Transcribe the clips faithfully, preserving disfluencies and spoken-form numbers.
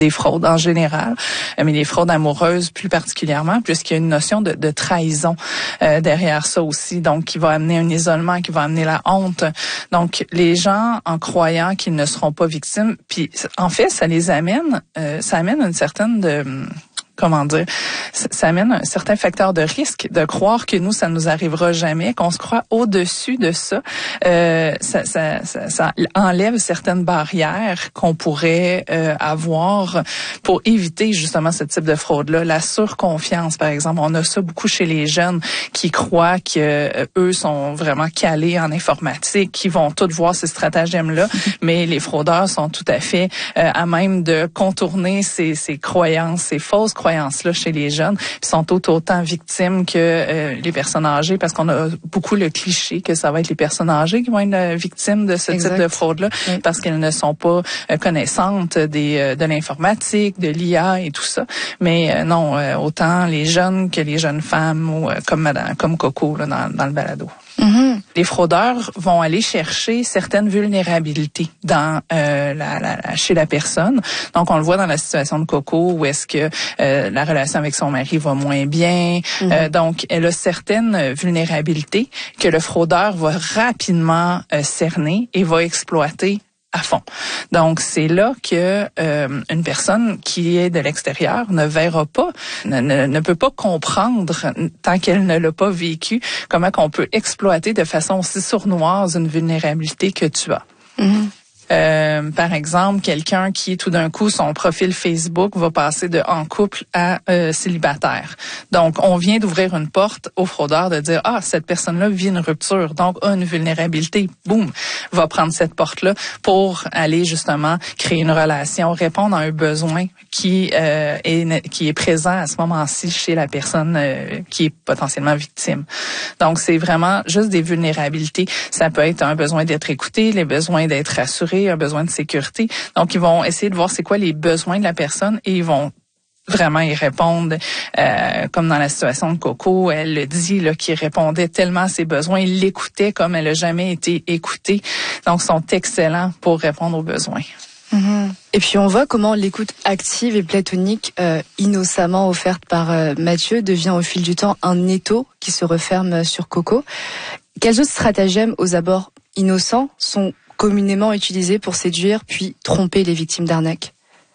des fraudes en général, mais les fraudes amoureuses plus particulièrement, puisqu'il y a une notion de, de trahison euh, derrière ça aussi, donc qui va amener un isolement, qui va amener la honte. Donc, les gens, en croyant qu'ils ne seront pas victimes, puis en fait, ça les amène, euh, ça amène une certaine de... comment dire, ça, ça amène un certain facteur de risque de croire que nous, ça nous arrivera jamais, qu'on se croit au-dessus de ça. Euh, ça, ça, ça, ça enlève certaines barrières qu'on pourrait euh, avoir pour éviter justement ce type de fraude-là. La surconfiance, par exemple, on a ça beaucoup chez les jeunes qui croient que euh, eux sont vraiment calés en informatique, qui vont tous voir ces stratagèmes-là, mais les fraudeurs sont tout à fait euh, à même de contourner ces, ces croyances, ces fausses croyances là chez les jeunes, puis sont tout autant victimes que euh, les personnes âgées, parce qu'on a beaucoup le cliché que ça va être les personnes âgées qui vont être euh, victimes de ce exact. Type de fraude-là, oui. Parce qu'elles ne sont pas euh, connaissantes des euh, de l'informatique, de l'I A et tout ça. Mais euh, non, euh, autant les jeunes que les jeunes femmes, ou euh, comme Madame, comme Coco là, dans, dans le balado. Mm-hmm. Les fraudeurs vont aller chercher certaines vulnérabilités dans euh, la, la, la, chez la personne. Donc, on le voit dans la situation de Coco, où est-ce que euh, la relation avec son mari va moins bien. Mm-hmm. Euh, donc, elle a certaines vulnérabilités que le fraudeur va rapidement euh, cerner et va exploiter à fond. Donc, c'est là que euh, une personne qui est de l'extérieur ne verra pas, ne, ne, ne peut pas comprendre, tant qu'elle ne l'a pas vécu, comment qu'on peut exploiter de façon aussi sournoise une vulnérabilité que tu as. Mm-hmm. Euh, par exemple, quelqu'un qui, tout d'un coup, son profil Facebook va passer de en couple à euh, célibataire. Donc, on vient d'ouvrir une porte au fraudeur de dire, ah, cette personne-là vit une rupture, donc a une vulnérabilité, boum, va prendre cette porte-là pour aller justement créer une relation, répondre à un besoin qui euh, est qui est présent à ce moment-ci chez la personne euh, qui est potentiellement victime. Donc, c'est vraiment juste des vulnérabilités. Ça peut être un besoin d'être écouté, les besoins d'être rassuré, un besoin de sécurité. Donc, ils vont essayer de voir c'est quoi les besoins de la personne et ils vont vraiment y répondre. Euh, comme dans la situation de Coco, elle le dit, là, qu'il répondait tellement à ses besoins, il l'écoutait comme elle n'a jamais été écoutée. Donc, ils sont excellents pour répondre aux besoins. Mmh. Et puis on voit comment l'écoute active et platonique, euh, innocemment offerte par euh, Mathieu, devient au fil du temps un étau qui se referme sur Coco. Quels autres stratagèmes aux abords innocents sont communément utilisés pour séduire puis tromper les victimes d'arnaque?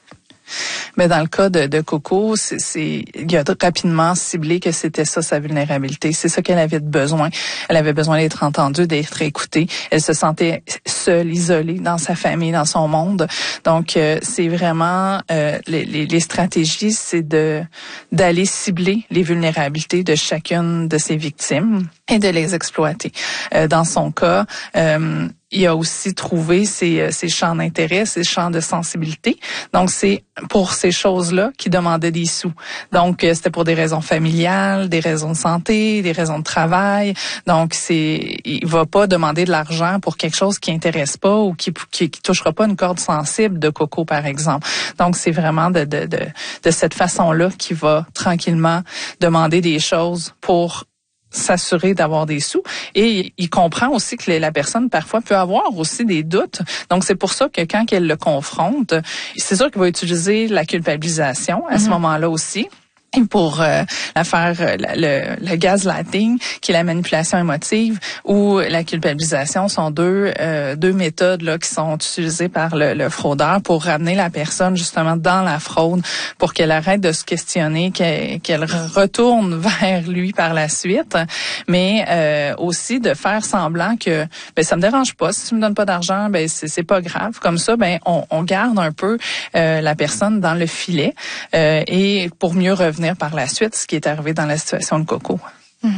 Mais dans le cas de, de Coco, c'est, c'est, il a rapidement ciblé que c'était ça sa vulnérabilité. C'est ça qu'elle avait besoin. Elle avait besoin d'être entendue, d'être écoutée. Elle se sentait seule, isolée dans sa famille, dans son monde. Donc, euh, c'est vraiment euh, les, les, les stratégies, c'est de d'aller cibler les vulnérabilités de chacune de ses victimes et de les exploiter. Euh, dans son cas, euh, il a aussi trouvé ses, ses champs d'intérêt, ses champs de sensibilité. Donc, c'est pour ces choses-là qu'il demandait des sous. Donc, c'était pour des raisons familiales, des raisons de santé, des raisons de travail. Donc, c'est, il va pas demander de l'argent pour quelque chose qui intéresse pas ou qui, qui, qui touchera pas une corde sensible de Coco, par exemple. Donc, c'est vraiment de, de, de, de cette façon-là qu'il va tranquillement demander des choses pour s'assurer d'avoir des sous. Et il comprend aussi que la personne, parfois, peut avoir aussi des doutes. Donc, c'est pour ça que quand elle le confronte, c'est sûr qu'il va utiliser la culpabilisation à mm-hmm. ce moment-là aussi. Et pour euh, la faire euh, le, le gaslighting, qui est la manipulation émotive, ou la culpabilisation, sont deux euh, deux méthodes là qui sont utilisées par le, le fraudeur pour ramener la personne justement dans la fraude, pour qu'elle arrête de se questionner, qu'elle, qu'elle retourne vers lui par la suite, mais euh, aussi de faire semblant que ben ça me dérange pas, si tu me donnes pas d'argent, ben c'est, c'est pas grave. Comme ça, ben on, on garde un peu euh, la personne dans le filet euh, et pour mieux revenir par la suite, ce qui est arrivé dans la situation de Coco. Mmh.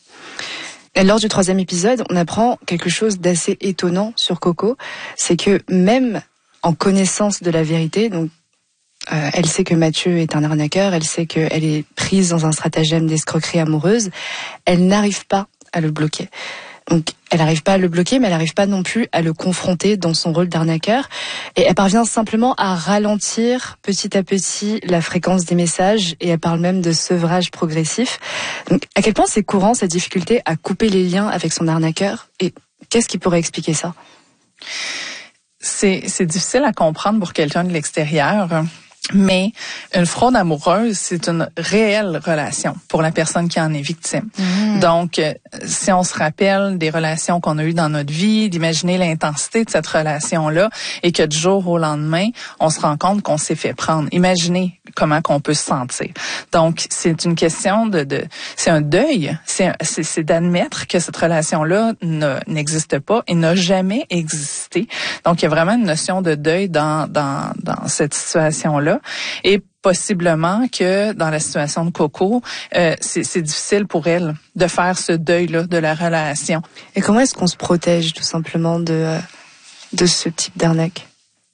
Et lors du troisième épisode, on apprend quelque chose d'assez étonnant sur Coco, c'est que même en connaissance de la vérité, donc euh, elle sait que Mathieu est un arnaqueur, elle sait qu'elle est prise dans un stratagème d'escroquerie amoureuse, elle n'arrive pas à le bloquer. Donc, elle n'arrive pas à le bloquer, mais elle n'arrive pas non plus à le confronter dans son rôle d'arnaqueur. Et elle parvient simplement à ralentir petit à petit la fréquence des messages, et elle parle même de sevrage progressif. Donc, à quel point c'est courant cette difficulté à couper les liens avec son arnaqueur, et qu'est-ce qui pourrait expliquer ça? C'est, c'est difficile à comprendre pour quelqu'un de l'extérieur. Mais une fraude amoureuse, c'est une réelle relation pour la personne qui en est victime. Mmh. Donc, si on se rappelle des relations qu'on a eues dans notre vie, d'imaginer l'intensité de cette relation-là et que du jour au lendemain, on se rend compte qu'on s'est fait prendre. Imaginez comment qu'on peut se sentir. Donc, c'est une question de... de c'est un deuil. C'est, c'est, c'est d'admettre que cette relation-là ne, n'existe pas et n'a jamais existé. Donc, il y a vraiment une notion de deuil dans, dans, dans cette situation-là. Et possiblement que dans la situation de Coco, euh, c'est, c'est difficile pour elle de faire ce deuil-là de la relation. Et comment est-ce qu'on se protège tout simplement de, de ce type d'arnaque?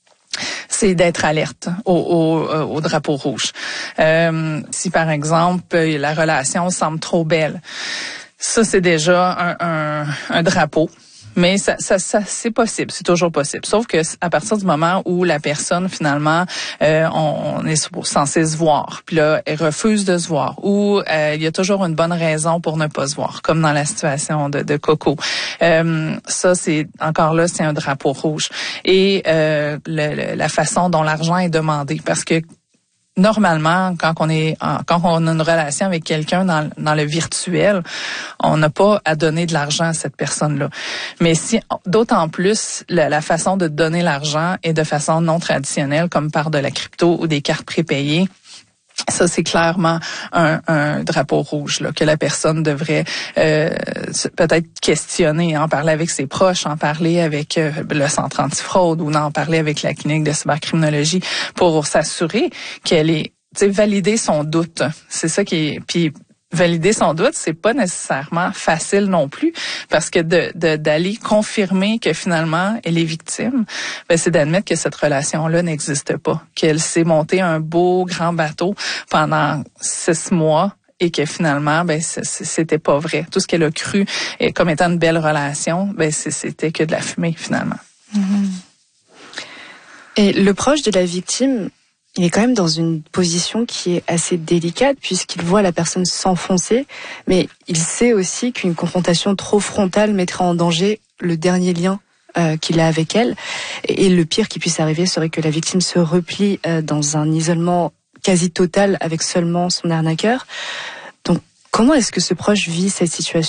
C'est d'être alerte au, au, au drapeau rouge. Euh, si par exemple la relation semble trop belle, ça c'est déjà un, un, un drapeau. Mais ça, ça, ça, c'est possible, c'est toujours possible. Sauf que à partir du moment où la personne finalement, euh, on, on est censé se voir, puis là, elle refuse de se voir, ou euh, il y a toujours une bonne raison pour ne pas se voir, comme dans la situation de, de Coco. Euh, ça, c'est encore là, c'est un drapeau rouge. Et euh, le, le, la façon dont l'argent est demandé, parce que normalement, quand on est, quand on a une relation avec quelqu'un dans, dans le virtuel, on n'a pas à donner de l'argent à cette personne-là. Mais si, d'autant plus, la, la façon de donner l'argent est de façon non traditionnelle, comme par de la crypto ou des cartes prépayées. Ça, c'est clairement un, un drapeau rouge là, que la personne devrait euh, peut-être questionner, en parler avec ses proches, en parler avec euh, le centre antifraude ou en parler avec la clinique de cybercriminologie pour s'assurer qu'elle est, tu sais, valider son doute. C'est ça qui est... Puis, valider son doute, c'est pas nécessairement facile non plus, parce que de, de d'aller confirmer que finalement elle est victime, ben c'est d'admettre que cette relation-là n'existe pas, qu'elle s'est montée un beau grand bateau pendant six mois et que finalement ben c'était pas vrai. Tout ce qu'elle a cru comme étant une belle relation, ben c'était que de la fumée finalement. Mmh. Et le proche de la victime, il est quand même dans une position qui est assez délicate puisqu'il voit la personne s'enfoncer, mais il sait aussi qu'une confrontation trop frontale mettrait en danger le dernier lien euh, qu'il a avec elle. Et, et le pire qui puisse arriver serait que la victime se replie euh, dans un isolement quasi total avec seulement son arnaqueur. Donc, comment est-ce que ce proche vit cette situation-là ?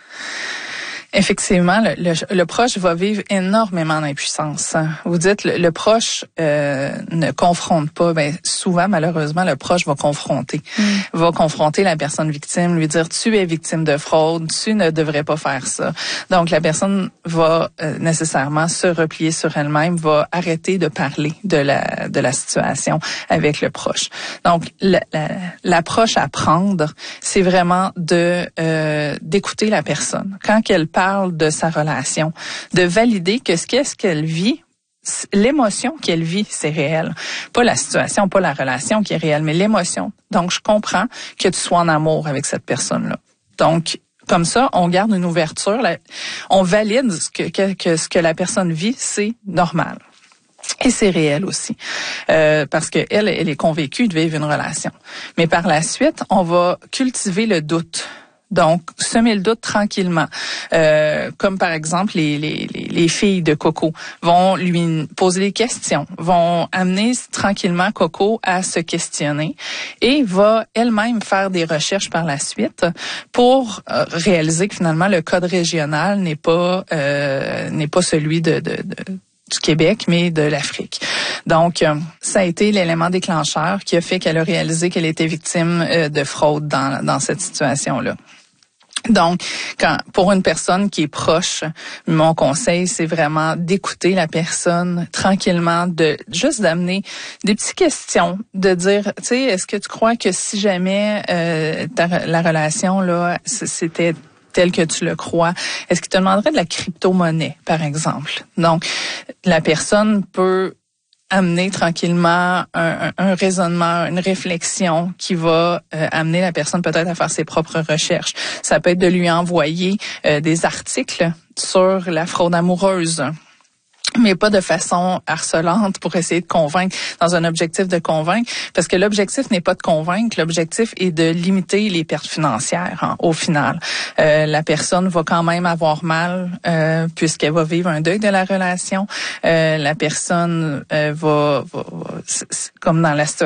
Effectivement, le, le, le proche va vivre énormément d'impuissance. Vous dites, le, le proche euh, ne confronte pas. Ben souvent, malheureusement, le proche va confronter. Mm. Va confronter la personne victime, lui dire, tu es victime de fraude, tu ne devrais pas faire ça. Donc, la personne va euh, nécessairement se replier sur elle-même, va arrêter de parler de la de la situation avec le proche. Donc, la, la, l'approche à prendre, c'est vraiment de euh, d'écouter la personne. Quand elle parle de sa relation, de valider que ce qu'est-ce qu'elle vit, l'émotion qu'elle vit, c'est réel. Pas la situation, pas la relation qui est réelle, mais l'émotion. Donc, je comprends que tu sois en amour avec cette personne-là. Donc, comme ça, on garde une ouverture, on valide ce que, que, que ce que la personne vit, c'est normal. Et c'est réel aussi, euh, parce que elle, elle est convaincue de vivre une relation. Mais par la suite, on va cultiver le doute. Donc, semer le doute tranquillement. Euh, comme par exemple, les, les, les filles de Coco vont lui poser des questions, vont amener tranquillement Coco à se questionner et va elle-même faire des recherches par la suite pour euh, réaliser que finalement le code régional n'est pas euh, n'est pas celui de, de, de du Québec, mais de l'Afrique. Donc, euh, ça a été l'élément déclencheur qui a fait qu'elle a réalisé qu'elle était victime euh, de fraude dans, dans cette situation-là. Donc, quand pour une personne qui est proche, mon conseil, c'est vraiment d'écouter la personne tranquillement, de juste d'amener des petites questions, de dire, tu sais, est-ce que tu crois que si jamais euh, ta, la relation là, c'était tel que tu le crois, est-ce qu'il te demanderait de la crypto-monnaie, par exemple? Donc, la personne peut amener tranquillement un, un, un raisonnement, une réflexion qui va euh, amener la personne peut-être à faire ses propres recherches. Ça peut être de lui envoyer euh, des articles sur la fraude amoureuse. mais pas de façon harcelante pour essayer de convaincre dans un objectif de convaincre, parce que l'objectif n'est pas de convaincre, l'objectif est de limiter les pertes financières hein, au final. Euh, la personne va quand même avoir mal euh, puisqu'elle va vivre un deuil de la relation. Euh, la personne euh, va, va, va comme dans la situation